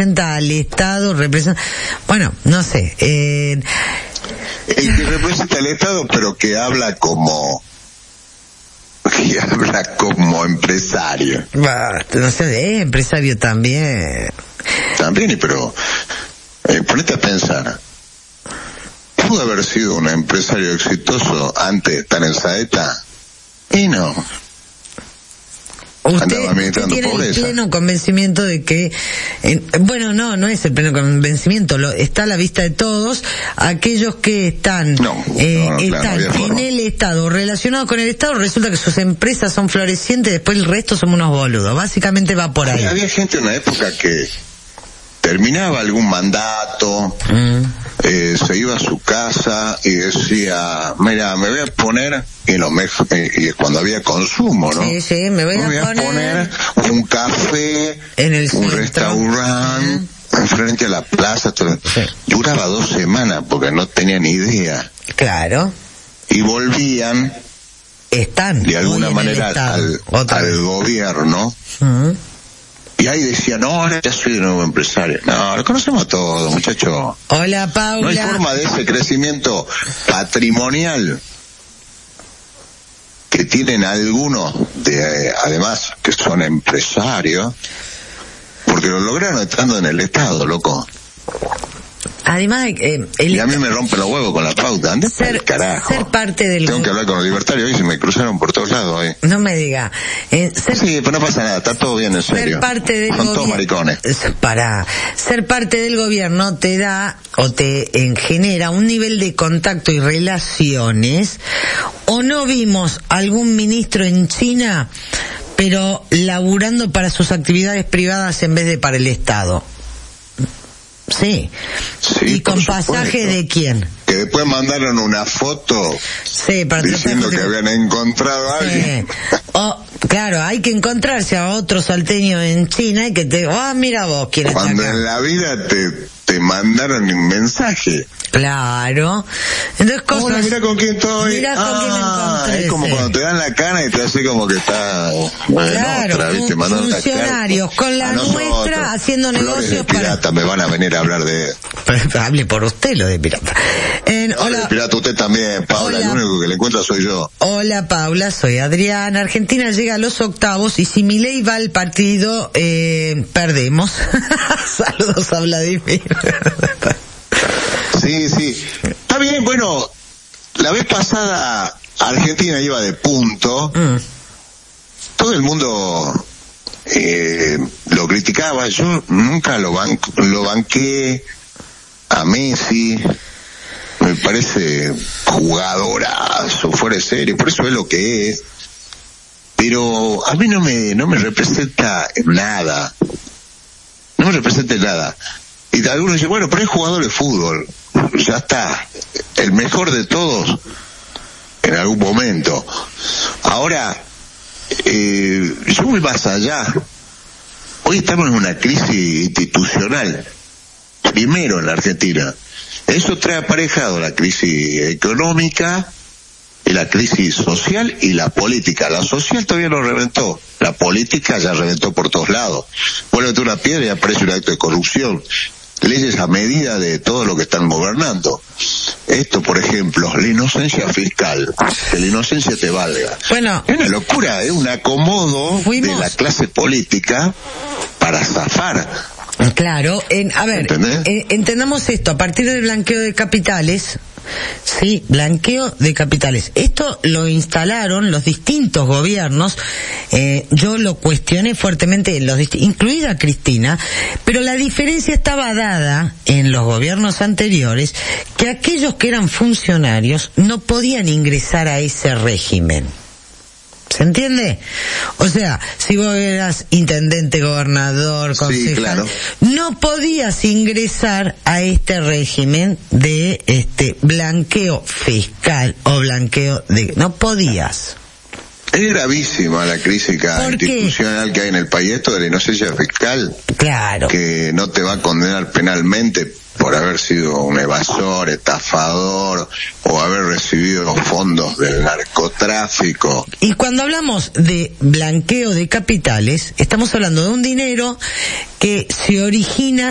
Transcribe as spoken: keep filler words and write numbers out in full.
representa al Estado, representa, bueno, no sé, eh, el que representa al Estado, pero que habla como, que habla como empresario. bah, no sé, es empresario también. También, pero, eh, ponete a pensar. ¿Pudo haber sido un empresario exitoso antes de estar en Saeta? Y no. Usted, usted tiene pobreza. el pleno convencimiento de que, eh, bueno, no, no es el pleno convencimiento, lo, está a la vista de todos aquellos que están, no, eh, no, no, están claro, no en el Estado, relacionados con el Estado, resulta que sus empresas son florecientes, después el resto somos unos boludos, básicamente va por ahí. Había gente en una época que terminaba algún mandato, mm. eh, se iba a su casa y decía, mira, me voy a poner, y, lo me, y cuando había consumo, ¿no? Sí, sí, me voy, me a, voy poner... a poner un café, en el un centro. restaurante, uh-huh. enfrente a la plaza, todo. Sí. Duraba dos semanas porque no tenía ni idea. Claro. Y volvían, están de alguna manera al, al gobierno, uh-huh. y ahí decía, no, ahora ya soy de nuevo empresario. No, lo conocemos todos, muchachos. Hola, Paula. No hay forma de ese crecimiento patrimonial que tienen algunos, de eh, además, que son empresarios, porque lo lograron estando en el Estado, loco. Además, eh, el y a mí me rompe los huevos con la pauta. Andá ser, el carajo. Ser parte del... Tengo que hablar con los libertarios y se me cruzaron por todos lados hoy. No me diga. Eh, ser... Sí, pero no pasa nada, está todo bien, en serio. Ser parte del Son todos maricones. Para ser parte del gobierno te da o te eh, genera un nivel de contacto y relaciones. ¿O no vimos algún ministro en China, pero laburando para sus actividades privadas en vez de para el Estado? Sí. Sí, ¿y con pasaje de quién? Que después mandaron una foto sí, para diciendo que habían encontrado a sí. alguien. Oh, claro, hay que encontrarse a otro salteño en China y que te... Ah, oh, mira vos, quién está Cuando acá. en la vida te, te mandaron un mensaje. Claro. Entonces cosas... Hola, mira con quién estoy. Mira con ah, quién encontré. Es como sí. cuando te dan la cana y te hace como que está... Bueno, claro, otra vez te mandan funcionarios con la nuestra haciendo Flores negocios de pirata para... me van a venir a hablar de... Pero, hable por usted lo de pirata. En, hola. De pirata usted también, Paula, hola. El único que le encuentra soy yo. Hola, Paula, soy Adrián. Argentina llega a los octavos y si Milei va al partido, eh, perdemos. Saludos a Vladimir. Sí, sí. Está bien, bueno, la vez pasada Argentina iba de punto. Mm. Todo el mundo eh, lo criticaba. Yo nunca lo, ban- lo banqué a Messi. Me parece jugadorazo, fuera de serie, por eso es lo que es. Pero a mí no me, no me representa nada. No me representa nada. Y algunos dicen, bueno, pero es jugador de fútbol. Ya está. El mejor de todos en algún momento. Ahora, eh, yo voy más allá. Hoy estamos en una crisis institucional. Primero en la Argentina. Eso trae aparejado la crisis económica, y la crisis social y la política. La social todavía no reventó. La política ya reventó por todos lados. Vuelve una piedra y aparece un acto de corrupción. Leyes a medida de todo lo que están gobernando. Esto, por ejemplo, la inocencia fiscal, que la inocencia te valga. Bueno, es una locura, es un acomodo fuimos... de la clase política para zafar. Claro, en, a ver, eh, entendamos esto, a partir del blanqueo de capitales, sí, blanqueo de capitales, esto lo instalaron los distintos gobiernos, eh, yo lo cuestioné fuertemente, los dist- incluida Cristina, pero la diferencia estaba dada en los gobiernos anteriores, que aquellos que eran funcionarios no podían ingresar a ese régimen. ¿Se entiende? O sea, si vos eras intendente, gobernador, concejal, sí, claro, no podías ingresar a este régimen de este blanqueo fiscal o blanqueo de... No podías. Es gravísima la crisis institucional que hay en el país, esto de la inocencia fiscal. Claro. Que no te va a condenar penalmente por haber sido un evasor, estafador o haber recibido fondos del narcotráfico. Y cuando hablamos de blanqueo de capitales, estamos hablando de un dinero que se origina